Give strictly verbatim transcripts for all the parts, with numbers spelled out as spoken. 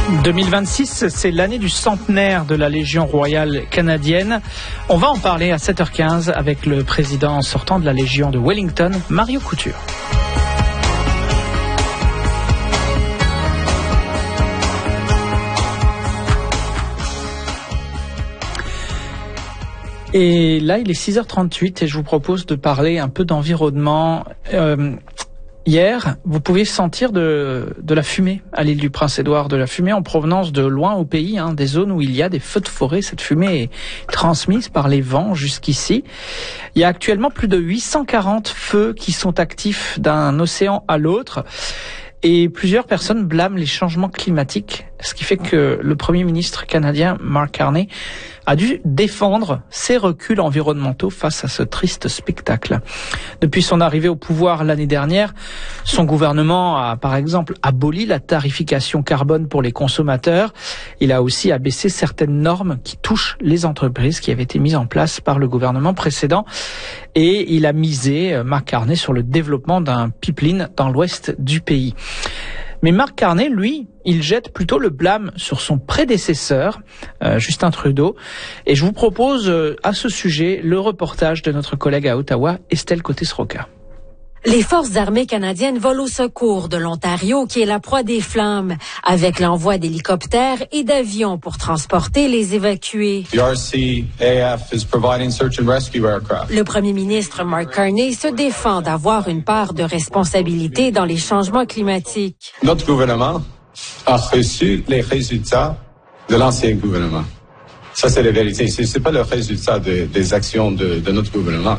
deux mille vingt-six, c'est l'année du centenaire de la Légion royale canadienne. On va en parler à sept heures quinze avec le président sortant de la Légion de Wellington, Mario Couture. Et là, il est six heures trente-huit et je vous propose de parler un peu d'environnement. Euh, hier, vous pouviez sentir de, de la fumée à l'île du Prince-Édouard, de la fumée en provenance de loin au pays, hein, des zones où il y a des feux de forêt. Cette fumée est transmise par les vents jusqu'ici. Il y a actuellement plus de huit cent quarante feux qui sont actifs d'un océan à l'autre. Et plusieurs personnes blâment les changements climatiques, ce qui fait que le Premier ministre canadien, Mark Carney, a dû défendre ses reculs environnementaux face à ce triste spectacle. Depuis son arrivée au pouvoir l'année dernière, son gouvernement a par exemple aboli la tarification carbone pour les consommateurs. Il a aussi abaissé certaines normes qui touchent les entreprises qui avaient été mises en place par le gouvernement précédent. Et il a misé, Mark Carney, sur le développement d'un pipeline dans l'ouest du pays. Mais Mark Carney, lui, il jette plutôt le blâme sur son prédécesseur, euh, Justin Trudeau. Et je vous propose euh, à ce sujet le reportage de notre collègue à Ottawa, Estelle Côté-Sroka. Les forces armées canadiennes volent au secours de l'Ontario qui est la proie des flammes, avec l'envoi d'hélicoptères et d'avions pour transporter les évacués. The R C A F is providing search and rescue aircraft. Le premier ministre Mark Carney se défend d'avoir une part de responsabilité dans les changements climatiques. Notre gouvernement a reçu les résultats de l'ancien gouvernement. Ça, c'est la vérité. C'est, c'est pas le résultat de, des actions de, de notre gouvernement.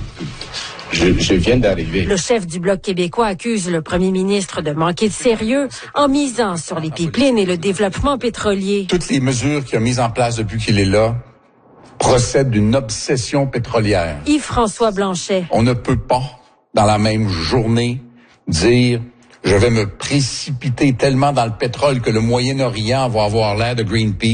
Je, je viens d'arriver. Le chef du Bloc québécois accuse le premier ministre de manquer de sérieux en misant sur les pipelines et le développement pétrolier. Toutes les mesures qu'il a mises en place depuis qu'il est là procèdent d'une obsession pétrolière. Yves-François Blanchet. On ne peut pas, dans la même journée, dire « je vais me précipiter tellement dans le pétrole que le Moyen-Orient va avoir l'air de Greenpeace »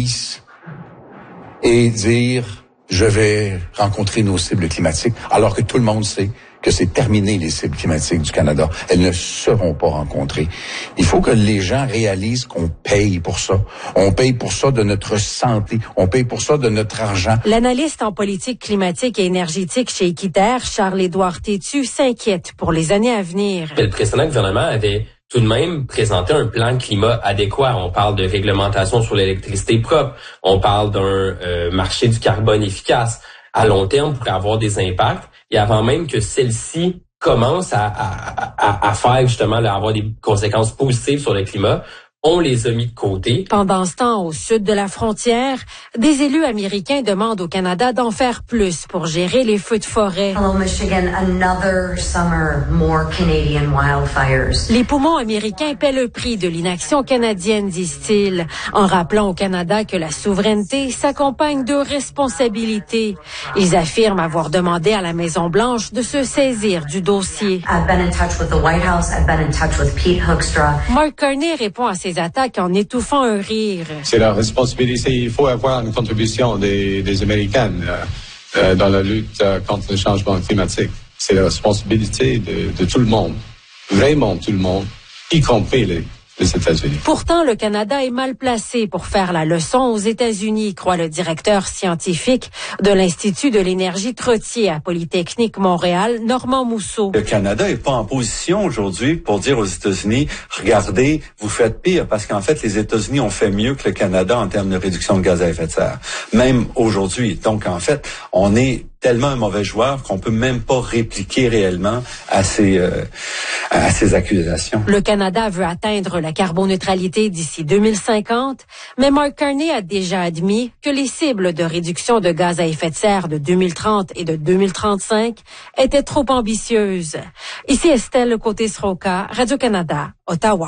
et dire « je vais rencontrer nos cibles climatiques », alors que tout le monde sait que c'est terminé les cibles climatiques du Canada. Elles ne seront pas rencontrées. Il faut que les gens réalisent qu'on paye pour ça. On paye pour ça de notre santé. On paye pour ça de notre argent. L'analyste en politique climatique et énergétique chez Équiterre, Charles-Édouard Tétu, s'inquiète pour les années à venir. Le précédent gouvernement avait tout de même présenté un plan climat adéquat. On parle de réglementation sur l'électricité propre. On parle d'un euh, marché du carbone efficace. À long terme, pourrait avoir des impacts. Et avant même que celle-ci commence à, à, à, à faire justement, là, avoir des conséquences positives sur le climat, on les a mis de côté. Pendant ce temps, au sud de la frontière, des élus américains demandent au Canada d'en faire plus pour gérer les feux de forêt. Hello, Michigan. Another summer, more Canadian wildfires. Les poumons américains paient le prix de l'inaction canadienne, disent-ils, en rappelant au Canada que la souveraineté s'accompagne de responsabilités. Ils affirment avoir demandé à la Maison-Blanche de se saisir du dossier. I've been in touch with the White House. I've been in touch with Pete Hoekstra. Mark Carney répond à ces attaques en étouffant un rire. C'est la responsabilité. Il faut avoir une contribution des, des Américains euh, euh, dans la lutte euh, contre le changement climatique. C'est la responsabilité de, de tout le monde, vraiment tout le monde, y compris les, les États-Unis. Pourtant, le Canada est mal placé pour faire la leçon aux États-Unis, croit le directeur scientifique de l'Institut de l'énergie Trottier à Polytechnique Montréal, Normand Mousseau. Le Canada est pas en position aujourd'hui pour dire aux États-Unis, regardez, vous faites pire, parce qu'en fait, les États-Unis ont fait mieux que le Canada en termes de réduction de gaz à effet de serre, même aujourd'hui. Donc, en fait, on est tellement un mauvais joueur qu'on peut même pas répliquer réellement à ces, euh, à ces accusations. Le Canada veut atteindre la carboneutralité d'ici deux mille cinquante, mais Mark Carney a déjà admis que les cibles de réduction de gaz à effet de serre de deux mille trente et de deux mille trente-cinq étaient trop ambitieuses. Ici Estelle Côté-Sroka, Radio-Canada, Ottawa.